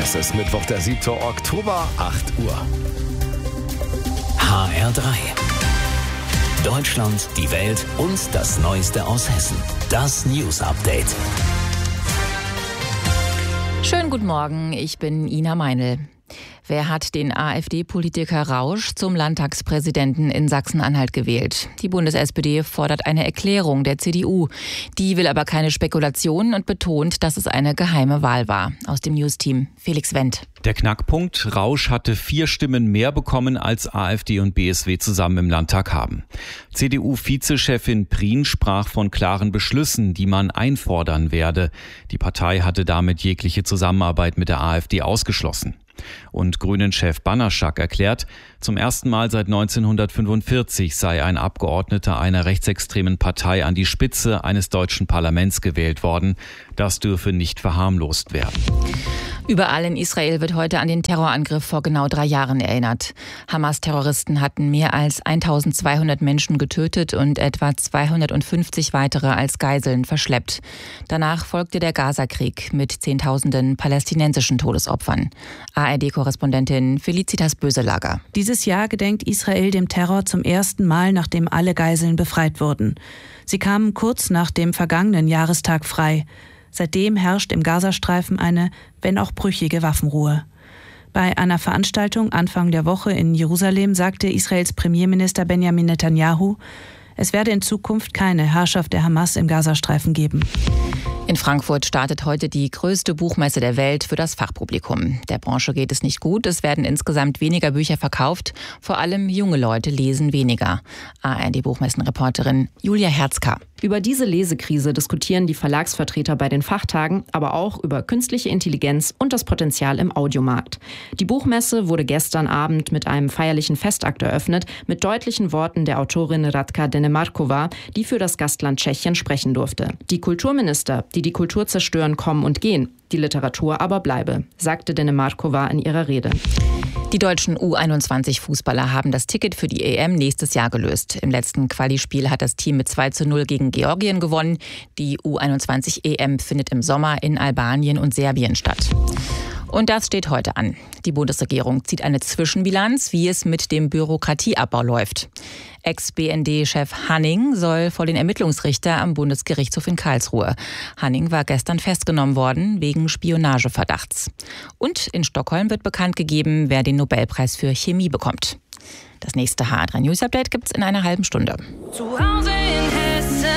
Es ist Mittwoch, der 7. Oktober, 8 Uhr. HR3. Deutschland, die Welt und das Neueste aus Hessen. Das News Update. Schönen guten Morgen, ich bin Ina Meinl. Wer hat den AfD-Politiker Rausch zum Landtagspräsidenten in Sachsen-Anhalt gewählt? Die Bundes-SPD fordert eine Erklärung der CDU. Die will aber keine Spekulationen und betont, dass es eine geheime Wahl war. Aus dem News-Team Felix Wendt. Der Knackpunkt: Rausch hatte 4 Stimmen mehr bekommen, als AfD und BSW zusammen im Landtag haben. CDU-Vizechefin Prien sprach von klaren Beschlüssen, die man einfordern werde. Die Partei hatte damit jegliche Zusammenarbeit mit der AfD ausgeschlossen. Und Grünen-Chef Banaszak erklärt, zum ersten Mal seit 1945 sei ein Abgeordneter einer rechtsextremen Partei an die Spitze eines deutschen Parlaments gewählt worden. Das dürfe nicht verharmlost werden. Überall in Israel wird heute an den Terrorangriff vor genau 3 Jahren erinnert. Hamas-Terroristen hatten mehr als 1200 Menschen getötet und etwa 250 weitere als Geiseln verschleppt. Danach folgte der Gaza-Krieg mit Zehntausenden palästinensischen Todesopfern. ARD-Korrespondentin Felicitas Böselager. Dieses Jahr gedenkt Israel dem Terror zum ersten Mal, nachdem alle Geiseln befreit wurden. Sie kamen kurz nach dem vergangenen Jahrestag frei. Seitdem herrscht im Gazastreifen eine, wenn auch brüchige, Waffenruhe. Bei einer Veranstaltung Anfang der Woche in Jerusalem sagte Israels Premierminister Benjamin Netanyahu, es werde in Zukunft keine Herrschaft der Hamas im Gazastreifen geben. In Frankfurt startet heute die größte Buchmesse der Welt für das Fachpublikum. Der Branche geht es nicht gut, es werden insgesamt weniger Bücher verkauft, vor allem junge Leute lesen weniger. ARD-Buchmessenreporterin Julia Herzka. Über diese Lesekrise diskutieren die Verlagsvertreter bei den Fachtagen, aber auch über künstliche Intelligenz und das Potenzial im Audiomarkt. Die Buchmesse wurde gestern Abend mit einem feierlichen Festakt eröffnet, mit deutlichen Worten der Autorin Radka Denemarkova, die für das Gastland Tschechien sprechen durfte. Die Kulturminister, die die Kultur zerstören, kommen und gehen, die Literatur aber bleibe, sagte Denemarkova in ihrer Rede. Die deutschen U21-Fußballer haben das Ticket für die EM nächstes Jahr gelöst. Im letzten Quali-Spiel hat das Team mit 2:0 gegen Georgien gewonnen. Die U21-EM findet im Sommer in Albanien und Serbien statt. Und das steht heute an. Die Bundesregierung zieht eine Zwischenbilanz, wie es mit dem Bürokratieabbau läuft. Ex-BND-Chef Hanning soll vor den Ermittlungsrichter am Bundesgerichtshof in Karlsruhe. Hanning war gestern festgenommen worden wegen Spionageverdachts. Und in Stockholm wird bekannt gegeben, wer den Nobelpreis für Chemie bekommt. Das nächste HR3 News Update gibt's in einer halben Stunde. Zu Hause in Hessen.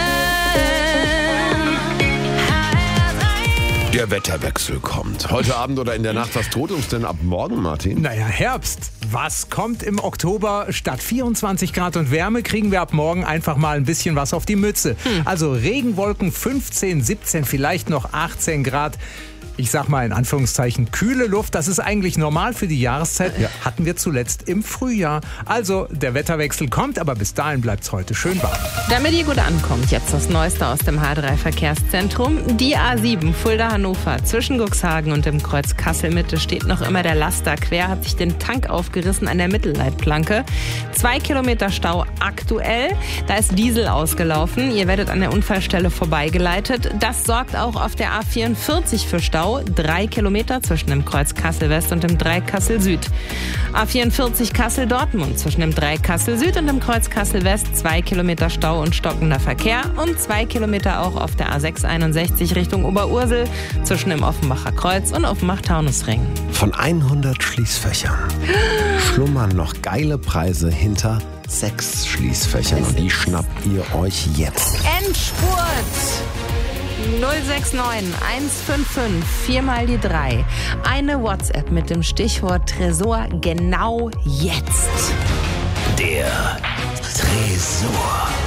Der Wetterwechsel kommt. Heute Abend oder in der Nacht, was droht uns denn ab morgen, Martin? Naja, Herbst. Was kommt im Oktober? Statt 24 Grad und Wärme kriegen wir ab morgen einfach mal ein bisschen was auf die Mütze. Also Regenwolken 15, 17, vielleicht noch 18 Grad. Ich sag mal in Anführungszeichen kühle Luft, das ist eigentlich normal für die Jahreszeit, hatten wir zuletzt im Frühjahr. Also der Wetterwechsel kommt, aber bis dahin bleibt es heute schön warm. Damit ihr gut ankommt, jetzt das Neueste aus dem H3-Verkehrszentrum. Die A7 Fulda-Hannover zwischen Cuxhagen und dem Kreuz Kassel-Mitte steht noch immer der Laster quer, hat sich den Tank aufgerissen an der Mittelleitplanke. 2 Kilometer Stau aktuell, da ist Diesel ausgelaufen. Ihr werdet an der Unfallstelle vorbeigeleitet. Das sorgt auch auf der A44 für Stau. 3 Kilometer zwischen dem Kreuz Kassel-West und dem Dreieck Kassel-Süd. A44 Kassel-Dortmund zwischen dem Dreieck Kassel-Süd und dem Kreuz Kassel-West. 2 Kilometer Stau und stockender Verkehr. Und 2 Kilometer auch auf der A661 Richtung Oberursel zwischen dem Offenbacher Kreuz und Offenbach-Taunusring. Von 100 Schließfächern schlummern noch geile Preise hinter 6 Schließfächern. Und die schnappt ihr euch jetzt. Endspurt! 069 155 4 mal die 3. Eine WhatsApp mit dem Stichwort Tresor genau jetzt. Der Tresor.